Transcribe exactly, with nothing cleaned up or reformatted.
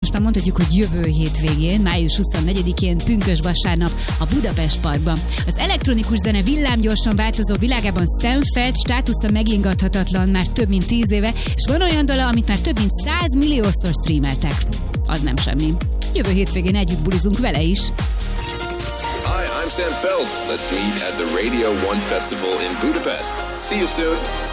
most már mondhatjuk, hogy jövő hétvégén, május huszonnegyedikén, pünkösd vasárnap a Budapest Parkban. Az elektronikus zene villámgyorsan változó világában Stan Feld státusza megingathatatlan már több mint tíz éve, és van olyan dala, amit már több mint száz milliószor streameltek. Az nem semmi. Jövő hétvégén együtt bulizunk vele is. Hi, I'm Stan Feld. Let's meet at the Radio One Festival in Budapest. See you soon.